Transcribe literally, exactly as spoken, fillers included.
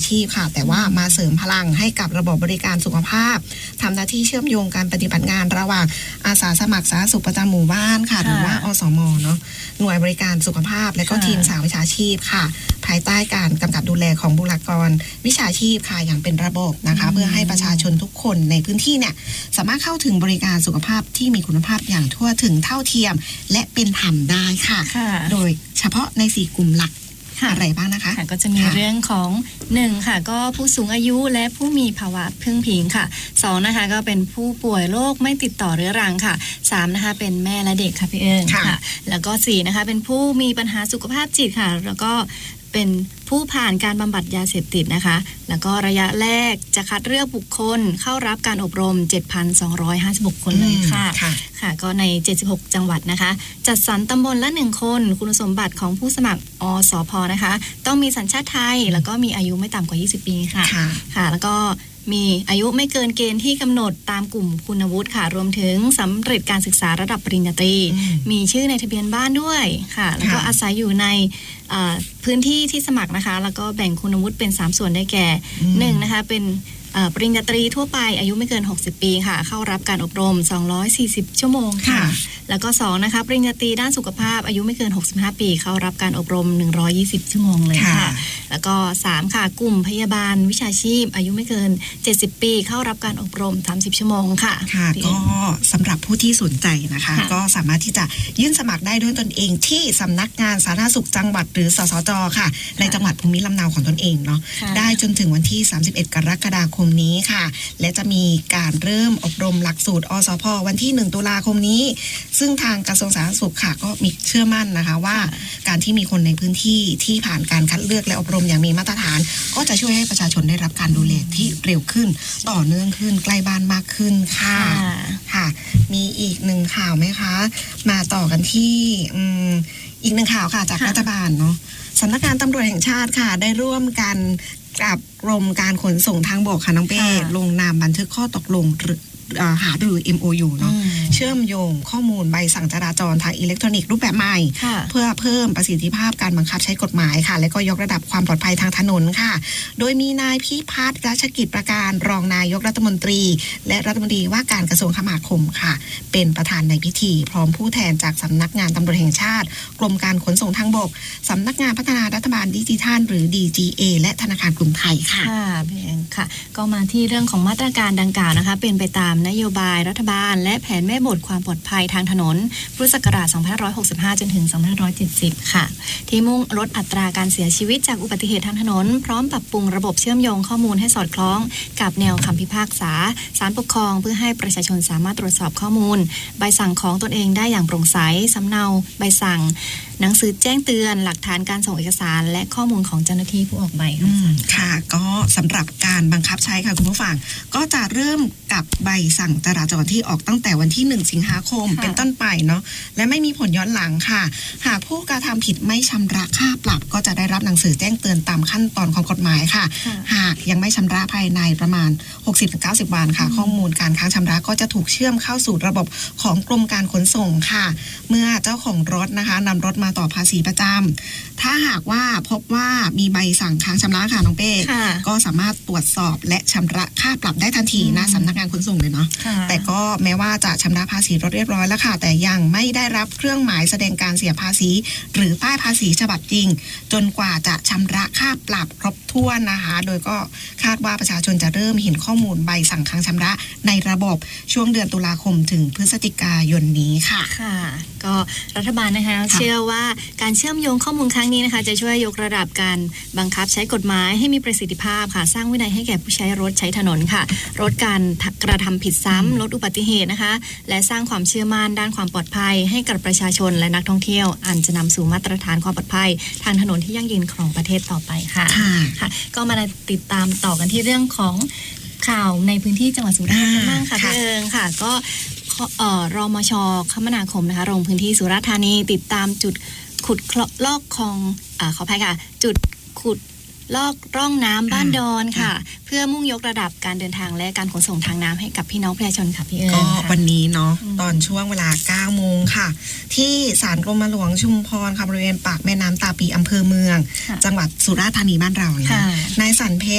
ชีพค่ะแต่ว่ามาเสริมพลังให้กับระบบบริการสุขภาพทำหน้าที่เชื่อมโยงการปฏิบัติงานระหว่างอาสาสมัครสาธารณสุขประจำหมู่บ้านค่ะหรือว่าอสม.เนาะหน่วยบริการสุขภาพและก็ทีมสาวิชาชีพค่ะภายใต้การกำกับดูแลของบุคลากรวิชาชีพค่ะอย่างเป็นระบบนะคะเพื่อให้ประชาชนทุกคนในพื้นที่เนี่ยสามารถเข้าถึงบริการสุขภาพที่มีคุณภาพอย่างทั่วถึงเท่าเทียมและเป็นธรรมได้ค่ะโดยเฉพาะในสี่กลุ่มหลักอะไรบ้างนะคะก็จะมีเรื่องของหนึ่งค่ะก็ผู้สูงอายุและผู้มีภาวะพึ่งพิงค่ะสองนะคะก็เป็นผู้ป่วยโรคไม่ติดต่อเรื้อรังค่ะสามนะคะเป็นแม่และเด็กค่ะพี่เอิญค่ะแล้วก็สี่นะคะเป็นผู้มีปัญหาสุขภาพจิตค่ะแล้วก็เป็นผู้ผ่านการบำบัดยาเสพติดนะคะแล้วก็ระยะแรกจะคัดเลือกบุคคลเข้ารับการอบรม เจ็ดพันสองร้อยห้าสิบหก คนเลยค่ะค่ะก็ในเจ็ดสิบหกจังหวัดนะคะจัดสรรตำบลละหนึ่งคนคุณสมบัติของผู้สมัครอสผ.นะคะต้องมีสัญชาติไทยแล้วก็มีอายุไม่ต่ำกว่ายี่สิบปีค่ะค่ะแล้วก็มีอายุไม่เกินเกณฑ์ที่กำหนดตามกลุ่มคุณวุฒิค่ะรวมถึงสำเร็จการศึกษาระดับปริญญาตรีมีชื่อในทะเบียนบ้านด้วยค่ะแล้วก็อาศัยอยู่ในพื้นที่ที่สมัครนะคะแล้วก็แบ่งคุณวุฒิเป็นสามส่วนได้แก่หนึ่งนะคะเป็นปริญญาตรีทั่วไปอายุไม่เกินหกสิบปีค่ะเข้ารับการอบรมสองร้อยสี่สิบชั่วโมงค่ะแล้วก็สองนะคะปริญญาตรีด้านสุขภาพอายุไม่เกินหกสิบห้าปีเข้ารับการอบรมหนึ่งร้อยยี่สิบชั่วโมงเลยค่ะแล้วก็สามค่ะกลุ่มพยาบาลวิชาชีพอายุไม่เกินเจ็ดสิบปีเข้ารับการอบรมสามสิบชั่วโมงค่ะค่ะก็สำหรับผู้ที่สนใจนะคะก็สามารถที่จะยื่นสมัครได้ด้วยตนเองที่สำนักงานสาธารณสุขจังหวัดหรือสสจ.ค่ะในจังหวัดภูมิลำเนาของตนเองเนาะได้จนถึงวันที่สามสิบเอ็ดกรกฎาคมนี้ค่ะและจะมีการเริ่มอบรมหลักสูตรอสผ.วันที่หนึ่งตุลาคมนี้ซึ่งทางกระทรวงสาธารณสุขค่ะก็มีเชื่อมั่นนะคะว่าการที่มีคนในพื้นที่ที่ผ่านการคัดเลือกและอบรมอย่างมีมาตรฐานก็จะช่วยให้ประชาชนได้รับการดูแลที่เร็วขึ้นต่อเนื่องขึ้นใกล้บ้านมากขึ้นค่ะค่ะมีอีกหนึ่งข่าวไหมคะมาต่อกันที่อืมอีกหนึ่งข่าวค่ะจากรัฐบาลเนาะสำนักงานตำรวจแห่งชาติค่ะได้ร่วมกันกับกรมการขนส่งทางบกค่ะน้องเป้ลงนามบันทึกข้อตกลงหารือ เอ็ม โอ ยู เนาะเชื่อมโยงข้อมูลใบสั่งจราจรทางอิเล็กทรอนิกส์รูปแบบใหม่เพื่อเพิ่มประสิทธิภาพการบังคับใช้กฎหมายค่ะและก็ยกระดับความปลอดภัยทางถนนค่ะโดยมีนายพิพัฒน์รัชกิจประการรองนายกรัฐมนตรีและรัฐมนตรีว่าการกระทรวงคมนาคมค่ะเป็นประธานในพิธีพร้อมผู้แทนจากสำนักงานตำรวจแห่งชาติกรมการขนส่งทางบกสำนักงานพัฒนารัฐบาลดิจิทัลหรือ ดี จี เอ และธนาคารกรุงไทยค่ะค่ะพี่เองค่ะก็มาที่เรื่องของมาตรการดังกล่าวนะคะเป็นไปตามนโยบายรัฐบาลและแผนแม่บทความปลอดภัยทางถนนพุทธศักราชสองพันห้าร้อยหกสิบห้าจนถึงสองพันห้าร้อยเจ็ดสิบค่ะที่มุ่งลดอัตราการเสียชีวิตจากอุบัติเหตุทางถนนพร้อมปรับปรุงระบบเชื่อมโยงข้อมูลให้สอดคล้องกับแนวคำพิพากษาศาลปกครองเพื่อให้ประชาชนสามารถตรวจสอบข้อมูลใบสั่งของตนเองได้อย่างโปร่งใสสำเนาใบสั่งหนังสือแจ้งเตือนหลักฐานการส่งเอกสารและข้อมูลของเจ้าหน้าที่ผู้ออกใบค่ะก็สำหรับการบังคับใช้ค่ะคุณผู้ฟังก็จะเริ่มกับใบสั่งจราจรที่ออกตั้งแต่วันที่หนึ่งสิงหาคมเป็นต้นไปเนาะและไม่มีผลย้อนหลังค่ะหากผู้กระทำผิดไม่ชำระค่าปรับก็จะได้รับหนังสือแจ้งเตือนตามขั้นตอนของกฎหมายค่ะหากยังไม่ชำระภายในประมาณ หกสิบถึงเก้าสิบ วันค่ะข้อมูลการค้างชำระก็จะถูกเชื่อมเข้าสู่ระบบของกรมการขนส่งค่ะเมื่อเจ้าของรถนะคะนำรถมาต่อภาษีประจำถ้าหากว่าพบว่ามีใบสั่งค้างชำระค่ะน้องเป้ก็สามารถตรวจสอบและชำระค่าปรับได้ทันทีนะสำนักงานขนส่งเลยเนาะแต่ก็แม้ว่าจะชำระภาษีรถเรียบร้อยแล้วค่ะแต่ยังไม่ได้รับเครื่องหมายแสดงการเสียภาษีหรือป้ายภาษีฉบับจริงจนกว่าจะชำระค่าปรับครบถ้วนนะคะโดยก็คาดว่าประชาชนจะเริ่มเห็นข้อมูลใบสั่งค้างชำระในระบบช่วงเดือนตุลาคมถึงพฤศจิกายนนี้ค่ะค่ะก็รัฐบาลนะคะเชื่อว่าการเชื่อมโยงข้อมูลครั้งนี้นะคะจะช่วยยกระดับการบังคับใช้กฎหมายให้มีประสิทธิภาพค่ะสร้างวินัยให้แก่ผู้ใช้รถใช้ถนนค่ะลดการกระทำผิดซ้ำลดอุบัติเหตุนะคะและสร้างความเชื่อมั่นด้านความปลอดภัยให้กับประชาชนและนักท่องเที่ยวอันจะนำสู่มาตรฐานความปลอดภัยทางถนนที่ยั่งยืนของประเทศต่อไปค่ะค่ะก็มาติดตามต่อกันที่เรื่องของข่าวในพื้นที่จังหวัดสุราษฎร์กันบ้างค่ะพี่เอิงค่ะก็เอ่อรมช.คมนาคมนะคะลงพื้นที่สุราษฎร์ธานีติดตามจุดขุดลอกคลองอ่าขออภัยค่ะจุดขุดลอกร่องน้ำบ้านดอนค่ะเพื่อมุ่งยกระดับการเดินทางและการขนส่งทางน้ำให้กับพี่น้องประชาชนค่ะพี่เอิญก็วันนี้เนาะตอนช่วงเวลา เก้าโมงค่ะที่ศาลกรมหลวงชุมพรค่ะบริเวณปากแม่น้ำตาปีอำเภอเมืองจังหวัดสุราษฎร์ธานีบ้านเราเนี่ยนายสันเพ